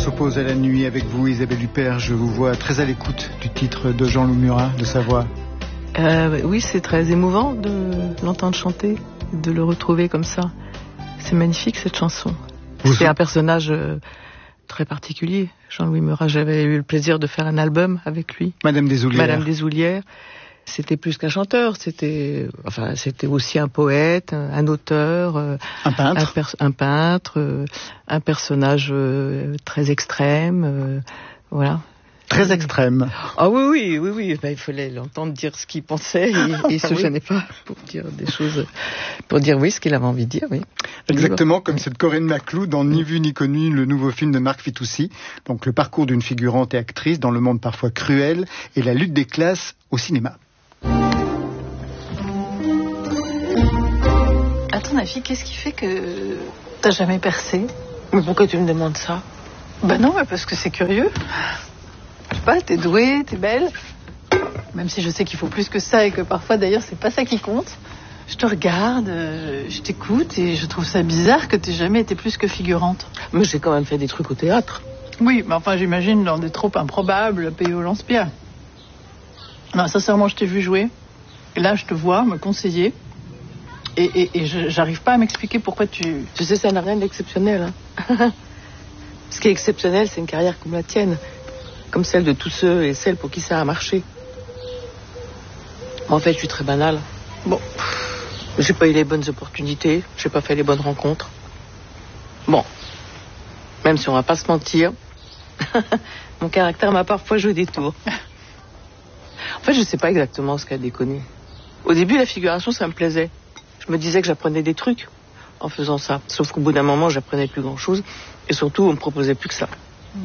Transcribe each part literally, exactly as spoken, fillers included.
s'oppose à la nuit avec vous, Isabelle Huppert. Je vous vois très à l'écoute du titre de Jean-Loup Murat, de sa voix. Euh, oui, c'est très émouvant de l'entendre chanter, de le retrouver comme ça. C'est magnifique cette chanson. Vous c'est sou- un personnage euh, très particulier, Jean-Louis Murat. J'avais eu le plaisir de faire un album avec lui. Madame des Oulières. Madame des Oulières. C'était plus qu'un chanteur, c'était, enfin, c'était aussi un poète, un, un auteur, euh, un peintre, un, per- un peintre, euh, un personnage euh, très extrême, euh, voilà. Très extrême. Ah oui, oui, oui, oui. Ben, il fallait l'entendre dire ce qu'il pensait et, et se oui. gênait pas pour dire des choses, pour dire oui ce qu'il avait envie de dire, oui. Exactement comme cette Corinne Maclou dans Ni vu ni connu, le nouveau film de Marc Fitoussi. Donc le parcours d'une figurante et actrice dans le monde parfois cruel et la lutte des classes au cinéma. À ton avis, qu'est-ce qui fait que t'as jamais percé? Mais pourquoi tu me demandes ça? Bah non, parce que c'est curieux. Je sais pas, t'es douée, t'es belle. Même si je sais qu'il faut plus que ça et que parfois d'ailleurs c'est pas ça qui compte. Je te regarde, je t'écoute et je trouve ça bizarre que t'aies jamais été plus que figurante. Mais j'ai quand même fait des trucs au théâtre. Oui, mais enfin j'imagine dans des troupes improbables payées au lance-pierre. Non, sincèrement, je t'ai vu jouer. Et là, je te vois me conseiller. Et, et, et je, j'arrive pas à m'expliquer pourquoi tu... Tu sais, ça n'a rien d'exceptionnel. Hein. Ce qui est exceptionnel, c'est une carrière comme la tienne. Comme celle de tous ceux et celles pour qui ça a marché. En fait, je suis très banale. Bon, j'ai pas eu les bonnes opportunités. J'ai pas fait les bonnes rencontres. Bon, même si on va pas se mentir, mon caractère m'a parfois joué des tours. En fait, je sais pas exactement ce qu'a déconné. Au début, la figuration, ça me plaisait. Je me disais que j'apprenais des trucs en faisant ça. Sauf qu'au bout d'un moment, j'apprenais plus grand-chose. Et surtout, on me proposait plus que ça. Mm.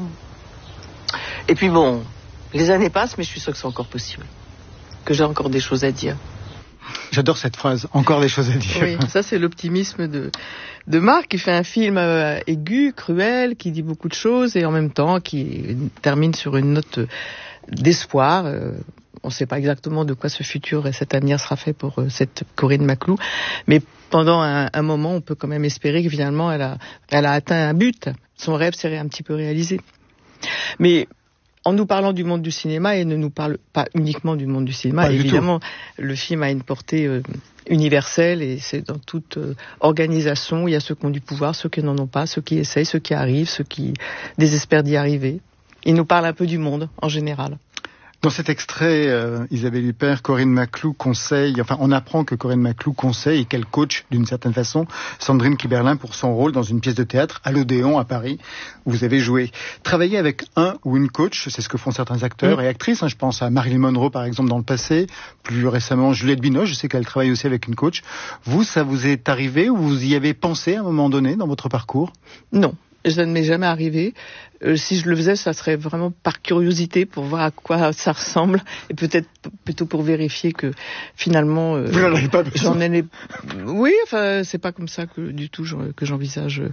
Et puis bon, les années passent, mais je suis sûre que c'est encore possible. Que j'ai encore des choses à dire. J'adore cette phrase, encore des choses à dire. Oui, ça c'est l'optimisme de, de Marc, qui fait un film euh, aigu, cruel, qui dit beaucoup de choses, et en même temps qui termine sur une note d'espoir. Euh, on ne sait pas exactement de quoi ce futur et cet avenir sera fait pour euh, cette Corinne Maclou, mais pendant un, un moment, on peut quand même espérer que finalement elle a, elle a atteint un but. Son rêve s'est un petit peu réalisé. Mais en nous parlant du monde du cinéma, et ne nous parle pas uniquement du monde du cinéma, pas évidemment, le film a une portée euh, universelle, et c'est dans toute euh, organisation, il y a ceux qui ont du pouvoir, ceux qui n'en ont pas, ceux qui essayent, ceux qui arrivent, ceux qui désespèrent d'y arriver. Il nous parle un peu du monde, en général. Dans cet extrait, euh, Isabelle Huppert, Corinne Maclou conseille, enfin on apprend que Corinne Maclou conseille et qu'elle coach d'une certaine façon Sandrine Kiberlin pour son rôle dans une pièce de théâtre à l'Odéon à Paris, où vous avez joué. Travailler avec un ou une coach, c'est ce que font certains acteurs mmh. et actrices, hein, je pense à Marilyn Monroe par exemple dans le passé, plus récemment Juliette Binoche, je sais qu'elle travaille aussi avec une coach. Vous, ça vous est arrivé ou vous y avez pensé à un moment donné dans votre parcours? Non. Ça ne m'est jamais arrivé. Euh, si je le faisais, ça serait vraiment par curiosité pour voir à quoi ça ressemble et peut-être p- plutôt pour vérifier que finalement euh, vous n'en avez pas besoin. J'en ai. Oui, enfin, c'est pas comme ça que du tout que j'envisage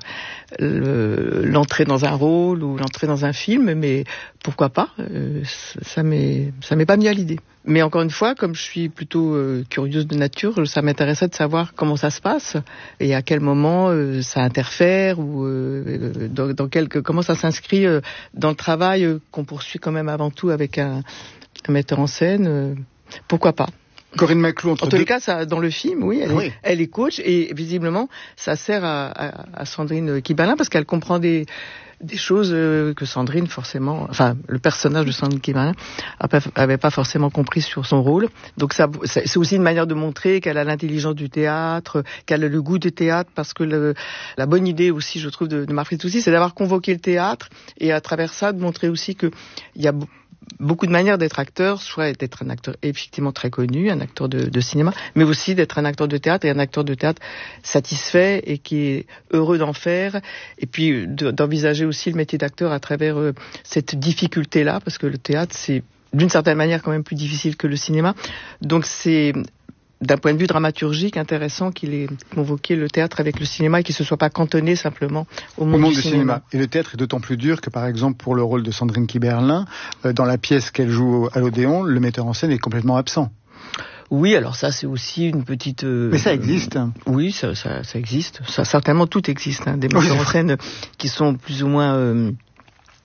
le, l'entrée dans un rôle ou l'entrée dans un film, mais pourquoi pas euh, Ça m'est, ça m'est pas mis à l'idée. Mais encore une fois, comme je suis plutôt euh, curieuse de nature, ça m'intéressait de savoir comment ça se passe et à quel moment euh, ça interfère ou euh, dans, dans quel, comment ça s'inscrit euh, dans le travail euh, qu'on poursuit quand même avant tout avec un, un metteur en scène. Euh, pourquoi pas? Corinne Maclou, entre en tous deux... les cas, ça, dans le film, oui, elle, oui. Est, elle est coach et visiblement, ça sert à, à, à Sandrine Kiberlin parce qu'elle comprend des des choses euh, que Sandrine forcément, enfin le personnage de Sandrine Kiberlin avait pas forcément compris sur son rôle. Donc ça, c'est aussi une manière de montrer qu'elle a l'intelligence du théâtre, qu'elle a le goût du théâtre, parce que le, la bonne idée aussi, je trouve, de, de Marc Fitoussi, c'est d'avoir convoqué le théâtre et à travers ça de montrer aussi que il y a beaucoup de manières d'être acteur, soit d'être un acteur effectivement très connu, un acteur de, de cinéma, mais aussi d'être un acteur de théâtre et un acteur de théâtre satisfait et qui est heureux d'en faire, et puis de, d'envisager aussi le métier d'acteur à travers euh, cette difficulté-là, parce que le théâtre, c'est d'une certaine manière quand même plus difficile que le cinéma. Donc c'est d'un point de vue dramaturgique intéressant qu'il ait convoqué le théâtre avec le cinéma et qu'il ne se soit pas cantonné simplement au monde, au monde du, du cinéma. cinéma. Et le théâtre est d'autant plus dur que, par exemple, pour le rôle de Sandrine Kiberlin, euh, dans la pièce qu'elle joue à l'Odéon, le metteur en scène est complètement absent. Oui, alors ça c'est aussi une petite... Euh, Mais ça existe. Euh, oui, ça, ça, ça existe. Ça, certainement tout existe. Hein, des metteurs en scène qui sont plus ou moins... Euh,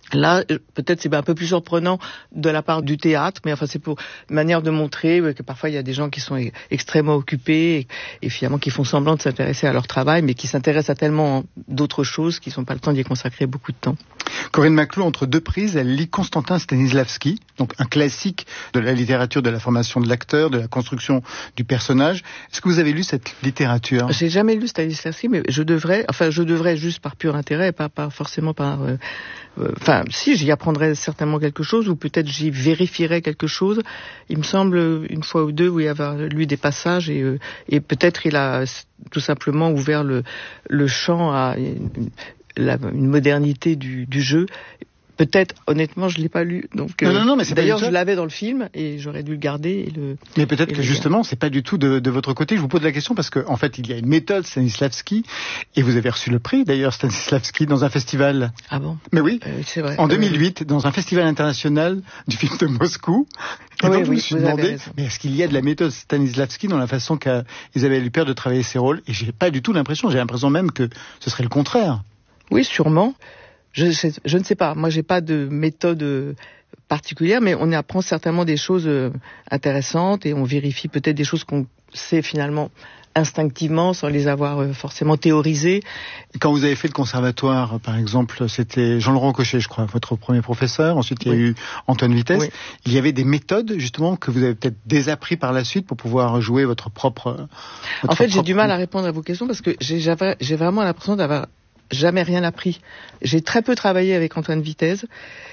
Là, peut-être c'est un peu plus surprenant de la part du théâtre, mais enfin c'est pour une manière de montrer que parfois il y a des gens qui sont extrêmement occupés et, et finalement qui font semblant de s'intéresser à leur travail, mais qui s'intéressent à tellement d'autres choses qu'ils n'ont pas le temps d'y consacrer beaucoup de temps. Corinne Maclou, entre deux prises, elle lit Constantin Stanislavski, donc un classique de la littérature, de la formation de l'acteur, de la construction du personnage. Est-ce que vous avez lu cette littérature ? J'ai jamais lu Stanislavski, mais je devrais, enfin je devrais juste par pur intérêt, pas, pas forcément par... Euh, euh, enfin, si, j'y apprendrais certainement quelque chose, ou peut-être j'y vérifierais quelque chose. Il me semble, une fois ou deux, où il y avait lu des passages, et, euh, et peut-être il a tout simplement ouvert le, le champ à une, la, une modernité du, du jeu. Peut-être, honnêtement, je l'ai pas lu. Donc, non, non, non, mais c'est d'ailleurs, pas je l'avais dans le film et j'aurais dû le garder. Et le, mais peut-être et que le justement, c'est pas du tout de, de votre côté. Je vous pose la question parce que, en fait, il y a une méthode Stanislavski et vous avez reçu le prix, d'ailleurs, Stanislavski, dans un festival. Ah bon ? Mais oui. Euh, c'est vrai. En deux mille huit, dans un festival international du film de Moscou. Et oui, donc, je oui, me suis vous demandé, avez raison. mais est-ce qu'il y a de la méthode Stanislavski dans la façon qu'a Isabelle Huppert de travailler ses rôles? Et j'ai pas du tout l'impression, j'ai l'impression même que ce serait le contraire. Oui, sûrement. Je, je, je ne sais pas. Moi, j'ai pas de méthode particulière, mais on apprend certainement des choses intéressantes et on vérifie peut-être des choses qu'on sait finalement instinctivement, sans les avoir forcément théorisées. Quand vous avez fait le conservatoire, par exemple, c'était Jean-Laurent Cochet, je crois, votre premier professeur. Ensuite, il y a oui. eu Antoine Vitesse. Oui. Il y avait des méthodes, justement, que vous avez peut-être désappris par la suite pour pouvoir jouer votre propre... Votre en fait, propre... j'ai du mal à répondre à vos questions parce que j'ai, j'ai vraiment l'impression d'avoir jamais rien appris. J'ai très peu travaillé avec Antoine Vitesse.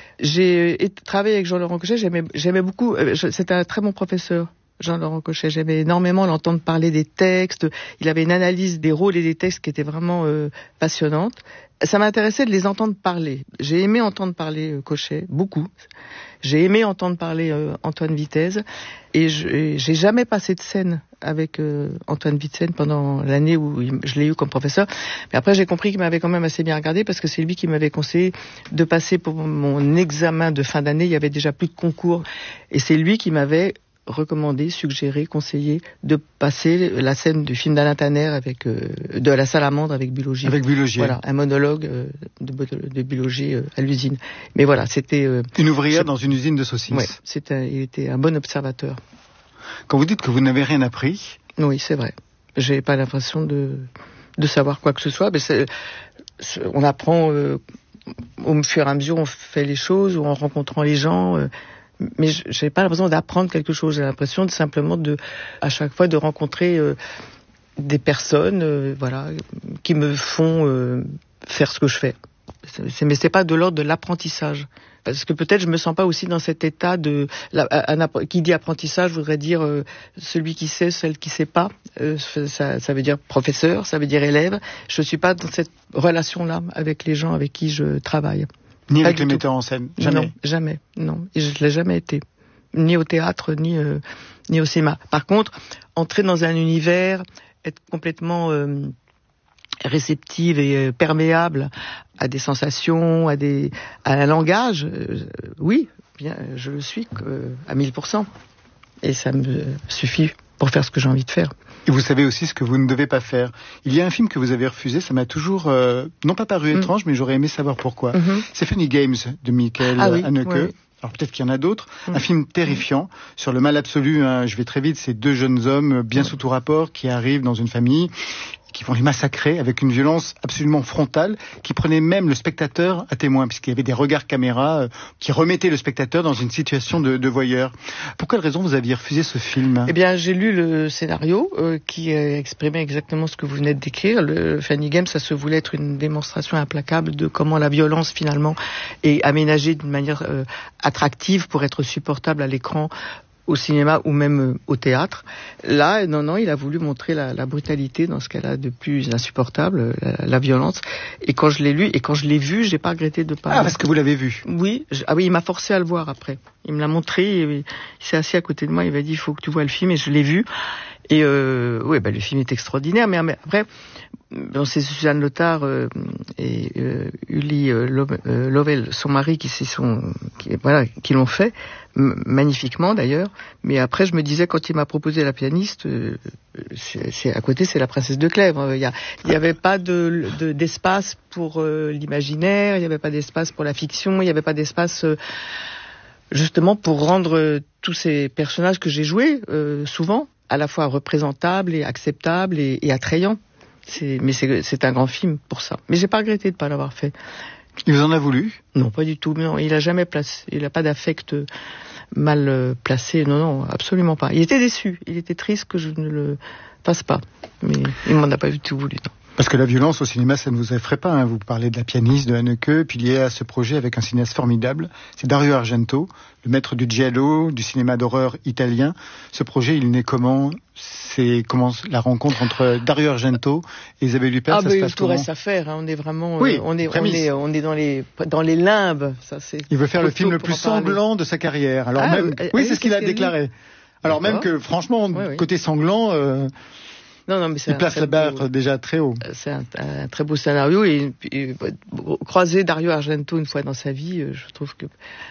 J'ai travaillé avec Jean-Laurent Cochet. J'aimais, j'aimais beaucoup. C'était un très bon professeur, Jean-Laurent Cochet. J'aimais énormément l'entendre parler des textes. Il avait une analyse des rôles et des textes qui était vraiment euh, passionnante. Ça m'intéressait de les entendre parler. J'ai aimé entendre parler euh, Cochet, beaucoup. J'ai aimé entendre parler euh, Antoine Vitesse. Et je, j'ai jamais passé de scène avec euh, Antoine Vitesse pendant l'année où il, je l'ai eu comme professeur. Mais après, j'ai compris qu'il m'avait quand même assez bien regardé parce que c'est lui qui m'avait conseillé de passer pour mon examen de fin d'année. Il y avait déjà plus de concours. Et c'est lui qui m'avait recommandé, suggéré, conseillé de passer la scène du film d'Alain Tanner avec euh, de La Salamandre avec Bulogier. Avec Bulogier. Voilà, un monologue euh, de, de Bulogier euh, à l'usine. Mais voilà, c'était euh, une ouvrière dans une usine de saucisses. Ouais, c'était, il était un bon observateur. Quand vous dites que vous n'avez rien appris, oui, c'est vrai. J'ai pas l'impression de de savoir quoi que ce soit. Mais c'est, c'est, on apprend euh, au fur et à mesure, on fait les choses, ou en rencontrant les gens. Euh, Mais j'ai pas l'impression d'apprendre quelque chose. J'ai l'impression de simplement de, à chaque fois, de rencontrer euh, des personnes, euh, voilà, qui me font euh, faire ce que je fais. C'est, mais c'est pas de l'ordre de l'apprentissage, parce que peut-être je me sens pas aussi dans cet état de. La, un, un, qui dit apprentissage voudrait dire euh, celui qui sait, celle qui sait pas. Euh, ça, ça veut dire professeur, ça veut dire élève. Je suis pas dans cette relation-là avec les gens avec qui je travaille. Ni Pas avec les tout. metteurs en scène, jamais. Non, jamais, non. Et je ne l'ai jamais été. Ni au théâtre, ni, euh, ni au cinéma. Par contre, entrer dans un univers, être complètement euh, réceptive et euh, perméable à des sensations, à, des, à un langage, euh, oui, bien, je le suis euh, à mille pour cent. Et ça me suffit pour faire ce que j'ai envie de faire. Et vous savez aussi ce que vous ne devez pas faire. Il y a un film que vous avez refusé, ça m'a toujours, euh, non pas paru mmh. étrange, mais j'aurais aimé savoir pourquoi. Mmh. C'est Funny Games de Michael ah oui, Haneke. Oui. Alors peut-être qu'il y en a d'autres. Mmh. Un film terrifiant sur le mal absolu. Hein, je vais très vite. C'est deux jeunes hommes bien mmh. sous tout rapport qui arrivent dans une famille, qui vont les massacrer avec une violence absolument frontale, qui prenait même le spectateur à témoin, puisqu'il y avait des regards caméra euh, qui remettaient le spectateur dans une situation de, de voyeur. Pour quelle raison vous aviez refusé ce film ? Eh bien, j'ai lu le scénario euh, qui euh, exprimait exactement ce que vous venez de décrire. Le Funny Games, ça se voulait être une démonstration implacable de comment la violence, finalement, est aménagée d'une manière euh, attractive pour être supportable à l'écran, au cinéma ou même euh, au théâtre. Là, non, non, il a voulu montrer la, la brutalité dans ce qu'elle a de plus insupportable, la, la violence. Et quand je l'ai lu, et quand je l'ai vu, j'ai pas regretté de pas... Ah, parce que vous l'avez vu ? Oui, je, ah oui, il m'a forcé à le voir après. Il me l'a montré, et il s'est assis à côté de moi, il m'a dit, il faut que tu vois le film, et je l'ai vu. Et euh, oui, bah, le film est extraordinaire, mais, mais après, bon, c'est Suzanne Lothar euh, et euh, Uli euh, Lovell, son mari, qui, sont, qui, voilà, qui l'ont fait, m- magnifiquement d'ailleurs. Mais après, je me disais, quand il m'a proposé La pianiste, euh, c'est, c'est, à côté, c'est La princesse de Clèves. Il y a, il n'y avait pas de, de, d'espace pour euh, l'imaginaire, il n'y avait pas d'espace pour la fiction, il n'y avait pas d'espace... Euh, justement pour rendre euh, tous ces personnages que j'ai joués, euh, souvent, à la fois représentables et acceptables et, et attrayants. C'est, mais c'est, c'est un grand film pour ça. Mais j'ai pas regretté de pas l'avoir fait. Il vous en a voulu ? Non, pas du tout. Non, il a jamais placé. Il a pas d'affect mal euh, placé. Non, non, absolument pas. Il était déçu. Il était triste que je ne le fasse pas. Mais il m'en a pas du tout voulu. Non. Parce que la violence au cinéma, ça ne vous effraie pas. Hein. Vous parlez de La pianiste, de Haneke, puis lié à ce projet avec un cinéaste formidable, c'est Dario Argento, le maître du giallo, du cinéma d'horreur italien. Ce projet, il naît comment ? C'est comment la rencontre entre Dario Argento et Isabelle Huppert, ah ça ben, se passe tout comment ? reste à faire. Hein. On est vraiment, oui, euh, on est, on est, on est dans les, dans les limbes. Ça, c'est il veut faire le film le plus sanglant de sa carrière. Alors ah, même, euh, oui, euh, c'est ce qu'il a déclaré. Dit. Alors D'accord. même que, franchement, oui, oui. côté sanglant. Euh, Non, non, mais c'est il place la barre beau, déjà très haut. C'est un, un très beau scénario et, et, et croiser Dario Argento une fois dans sa vie, je trouve que